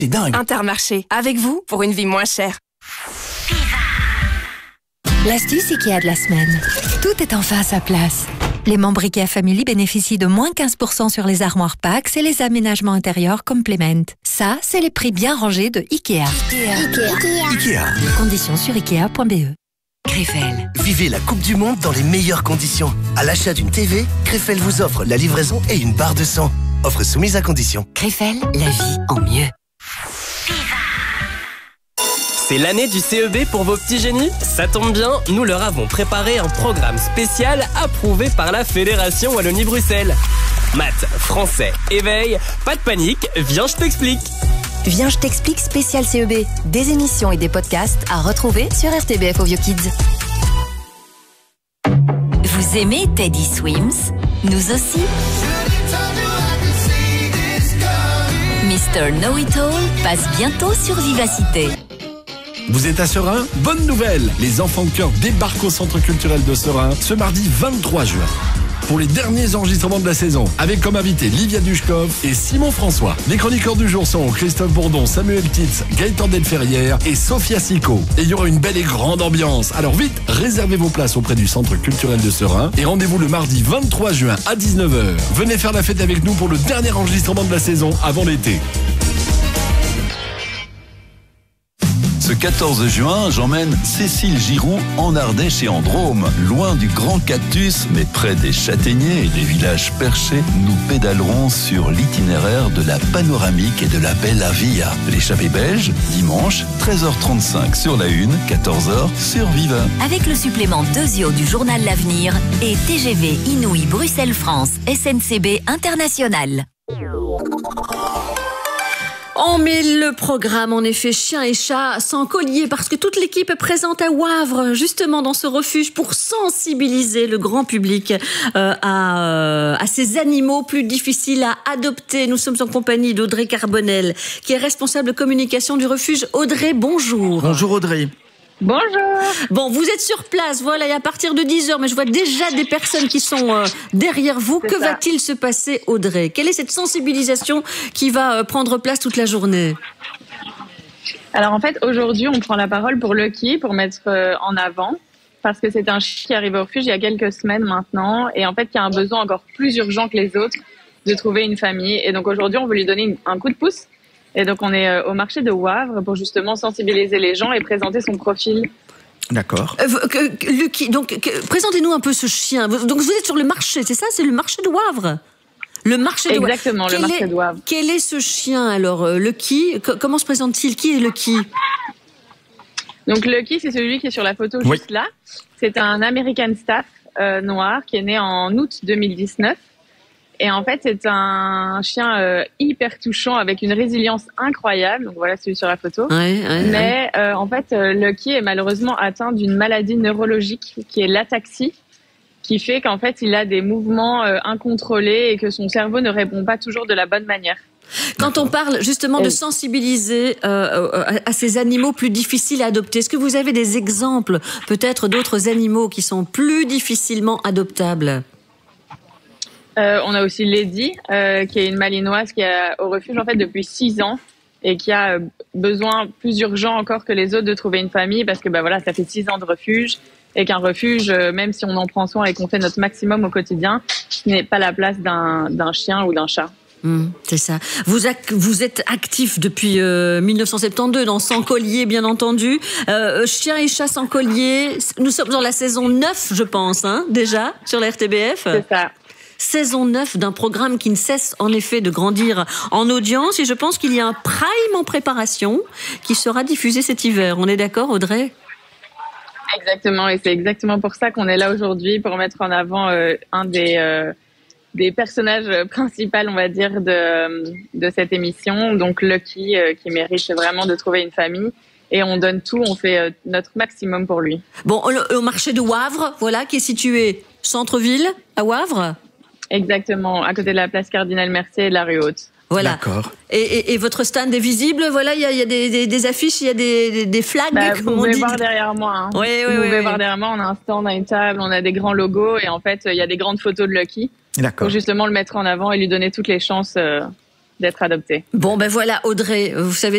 C'est dingue. Intermarché, avec vous pour une vie moins chère. L'astuce IKEA de la semaine. Tout est enfin à sa place. Les membres IKEA Family bénéficient de moins 15% sur les armoires Pax et les aménagements intérieurs Complement. Ça, c'est les prix bien rangés de IKEA. Ikea. Conditions sur ikea.be. Krefel. Vivez la Coupe du Monde dans les meilleures conditions. À l'achat d'une TV, Krefel vous offre la livraison et une barre de sang. Offre soumise à condition. Krefel, la vie en mieux. C'est l'année du CEB pour vos petits génies? Ça tombe bien, nous leur avons préparé un programme spécial approuvé par la Fédération Wallonie-Bruxelles. Maths, français, éveil, pas de panique, viens je t'explique. Viens, je t'explique spécial CEB. Des émissions et des podcasts à retrouver sur RTBF Audio Kids. Vous aimez Teddy Swims? Nous aussi. Mr. Know-It-All passe bientôt sur Vivacité. Vous êtes à Seraing? Bonne nouvelle! Les enfants de cœur débarquent au Centre culturel de Seraing ce mardi 23 juin. Pour les derniers enregistrements de la saison, avec comme invité Livia Dushkov et Simon François. Les chroniqueurs du jour sont Christophe Bourdon, Samuel Titz, Gaëtan Delferrière et Sophia Sico. Et il y aura une belle et grande ambiance. Alors vite, réservez vos places auprès du Centre culturel de Seraing et rendez-vous le mardi 23 juin à 19h. Venez faire la fête avec nous pour le dernier enregistrement de la saison avant l'été. Ce 14 juin, j'emmène Cécile Giroux en Ardèche et en Drôme. Loin du grand cactus, mais près des châtaigniers et des villages perchés, nous pédalerons sur l'itinéraire de la panoramique et de la Bella Via. L'échappée belge, dimanche, 13h35 sur la Une, 14h sur Viva. Avec le supplément 2 du journal L'Avenir et TGV Inouï Bruxelles-France SNCB International. On met le programme, en effet, chien et chat sans collier, parce que toute l'équipe est présente à Wavre, justement dans ce refuge, pour sensibiliser le grand public à ces animaux plus difficiles à adopter. Nous sommes en compagnie d'Audrey Carbonel, qui est responsable communication du refuge. Audrey, bonjour. Bonjour Audrey. Bonjour. Bon, vous êtes sur place, voilà, et à partir de 10h, mais je vois déjà des personnes qui sont derrière vous. Que va-t-il se passer, Audrey? Quelle est cette sensibilisation qui va prendre place toute la journée? Alors en fait, aujourd'hui, on prend la parole pour Lucky, pour mettre en avant, parce que c'est un chien qui arrive au refuge il y a quelques semaines maintenant, et en fait qui a un besoin encore plus urgent que les autres de trouver une famille. Et donc aujourd'hui, on veut lui donner un coup de pouce. Et donc, on est au marché de Wavre pour justement sensibiliser les gens et présenter son profil. D'accord. Lucky, donc, présentez-nous un peu ce chien. Donc, vous êtes sur le marché, c'est ça? C'est le marché de Wavre? Le marché de Wavre. Exactement, le marché de Wavre. Quel est ce chien, alors, Lucky? Comment se présente-t-il? Qui est Lucky? Donc, Lucky, c'est celui qui est sur la photo juste là. C'est un American Staff noir qui est né en août 2019. Et en fait, c'est un chien hyper touchant avec une résilience incroyable. Donc voilà celui sur la photo. Mais en fait, Lucky est malheureusement atteint d'une maladie neurologique qui est l'ataxie, qui fait qu'en fait, il a des mouvements incontrôlés et que son cerveau ne répond pas toujours de la bonne manière. Quand on parle justement de sensibiliser à ces animaux plus difficiles à adopter, est-ce que vous avez des exemples peut-être d'autres animaux qui sont plus difficilement adoptables? On a aussi Lady, qui est une malinoise qui est au refuge en fait depuis 6 ans et qui a besoin plus urgent encore que les autres de trouver une famille parce que voilà, ça fait 6 ans de refuge et qu'un refuge, même si on en prend soin et qu'on fait notre maximum au quotidien, ce n'est pas la place d'un chien ou d'un chat. C'est ça. Vous êtes actif depuis 1972 dans Sans Collier, bien entendu. Chien et chat sans collier. Nous sommes dans la saison 9, je pense, déjà, sur la RTBF. C'est ça. Saison 9 d'un programme qui ne cesse en effet de grandir en audience, et je pense qu'il y a un prime en préparation qui sera diffusé cet hiver. On est d'accord, Audrey? Exactement, et c'est exactement pour ça qu'on est là aujourd'hui, pour mettre en avant un des personnages principaux, on va dire, de cette émission, donc Lucky, qui mérite vraiment de trouver une famille. Et on donne tout, on fait notre maximum pour lui. Bon, au marché de Wavre, voilà, qui est situé centre-ville, à Wavre? Exactement, à côté de la place Cardinal Mercier et de la rue Haute. Voilà. D'accord. Et votre stand est visible, voilà, il y a des affiches, il y a des flags, vous pouvez voir derrière moi. Vous pouvez voir derrière moi, on a un stand, on a une table, on a des grands logos, et en fait, il y a des grandes photos de Lucky. D'accord. Pour justement le mettre en avant et lui donner toutes les chances d'être adopté. Bon, ben voilà, Audrey, vous savez